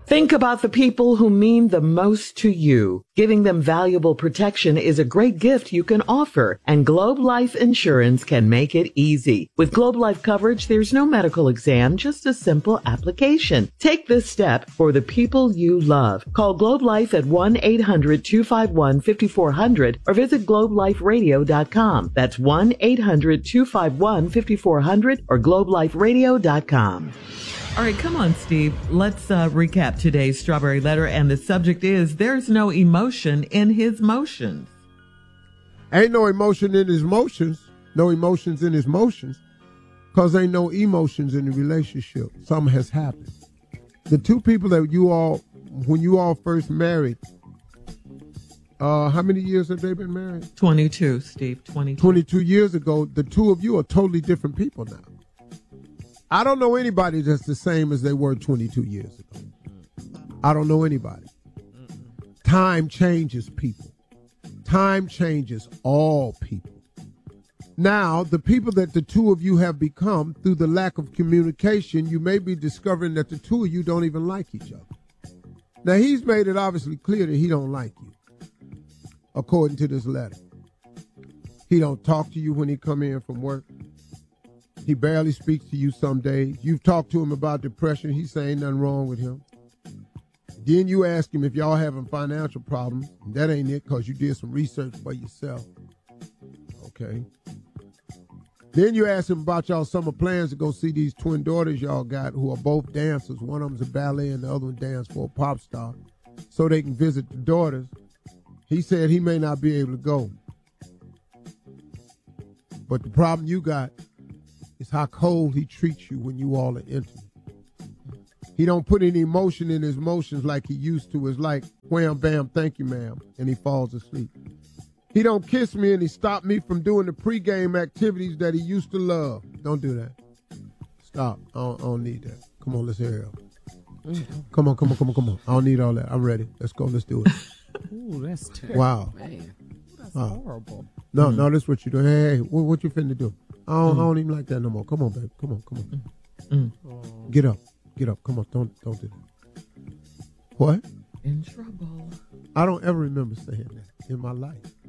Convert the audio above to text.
Think about the people who mean the most to you. Giving them valuable protection is a great gift you can offer, and Globe Life Insurance can make it easy. With Globe Life coverage, there's no medical exam, just a simple application. Take this step for the people you love. Call Globe Life at 1-800-251-5400 or visit globeliferadio.com. That's 1-800-251-5400 or globeliferadio.com. All right, come on, Steve. Let's recap today's Strawberry Letter, and the subject is there's no emotion in his motions. Ain't no emotion in his motions, no emotions in his motions, because ain't no emotions in the relationship. Something has happened. The two people that when you all first married, how many years have they been married? 22, Steve, 22. 22 years ago, the two of you are totally different people now. I don't know anybody that's the same as they were 22 years ago. I don't know anybody. Time changes people. Time changes all people. Now, the people that the two of you have become through the lack of communication, you may be discovering that the two of you don't even like each other. Now, he's made it obviously clear that he don't like you, according to this letter. He don't talk to you when he come in from work. He barely speaks to you some days. You've talked to him about depression. He's saying nothing wrong with him. Then you ask him if y'all having financial problems. That ain't it, because you did some research for yourself. Okay. Then you ask him about y'all summer plans to go see these twin daughters y'all got who are both dancers. One of them's a ballet and the other one dance for a pop star, so they can visit the daughters. He said he may not be able to go. But the problem you got is how cold he treats you when you all are intimate. He don't put any emotion in his motions like he used to. It's like, wham, bam, thank you, ma'am, and he falls asleep. He don't kiss me and he stopped me from doing the pregame activities that he used to love. Don't do that. Stop. I don't need that. Come on, let's hear it. Come on. I don't need all that. I'm ready. Let's go. Let's do it. Ooh, that's terrible. Wow. Man. That's horrible. No, this is what you do. Hey, what you finna do? I don't even like that no more. Come on, baby. Come on. Get up. Come on. Don't do that. What? In trouble. I don't ever remember saying that in my life.